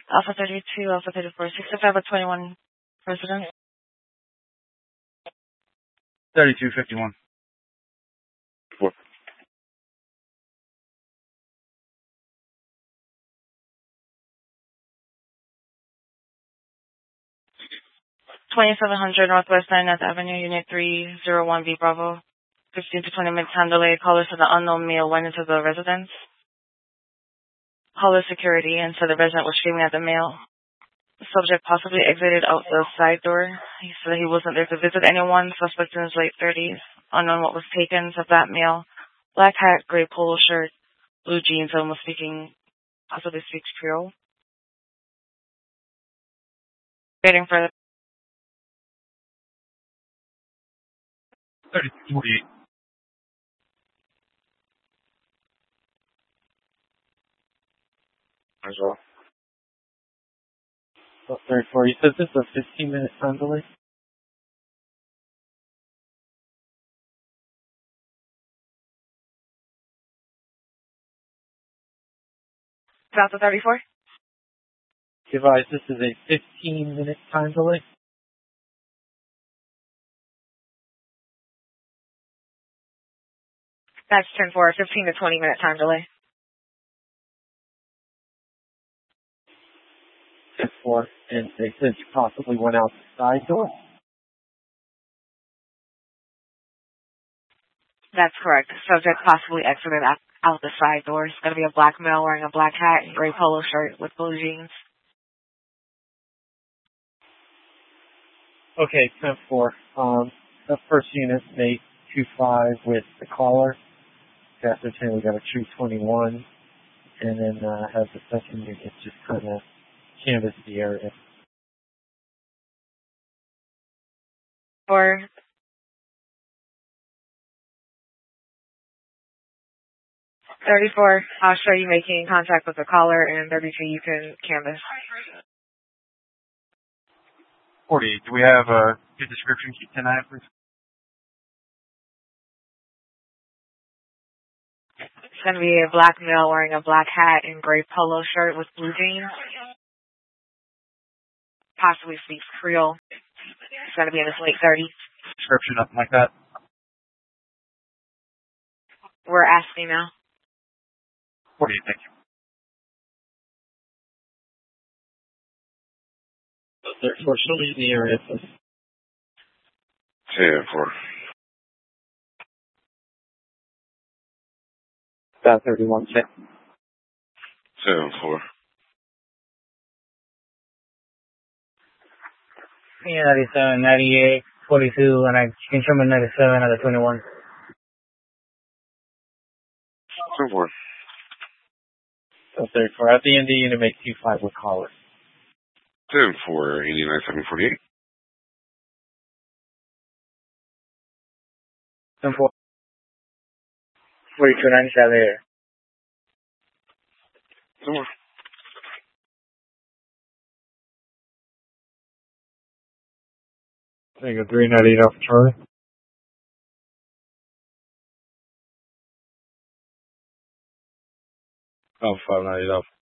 Alpha 32, Alpha 34, 65 at 21 resident. 3251. 2700 Northwest 9th Avenue, Unit 301B Bravo. 15 to 20 minutes time delay. Caller said the unknown male went into the residence. Caller security and said the resident was screaming at the male. The subject possibly exited out the side door. He said he wasn't there to visit anyone. Suspect in his late 30s. Unknown what was taken. Said that male. Black hat, gray polo shirt, blue jeans, almost possibly speaks Creole. Waiting for 3248. As well. 34. You said this is a 15-minute time delay? Delta 34? Advise this is a 15-minute time delay? That's 10-4, 15 to 20 minute time delay. 10-4. And they said you possibly went out the side door? That's correct. Subject possibly exited out the side door. It's going to be a black male wearing a black hat and gray polo shirt with blue jeans. Okay, 10-4. The first unit made 2-5 with the caller. After 10, we got a 221. And then has the second unit just kind of canvass the area. Or 34, I'll show you making contact with the caller, and 32, you can canvas. 48. Do we have a good description? Keep 10 out, please. It's going to be a black male wearing a black hat and gray polo shirt with blue jeans. Possibly speaks Creole. It's going to be in his late 30s. Description, nothing like that. We're asking now. 48, thank you. Therefore, she'll leave the area. 10-4. About 31 seconds. 7-4. Yeah, 97, 98, 42, and I can show me 97 out of 21. 10-4. So 34. At the end of the unit, make 2-5 with caller. 10-4, 89, 748. 10-4. 42, 97. 10-4. Take a 398 off Charlie. Oh, 598 off.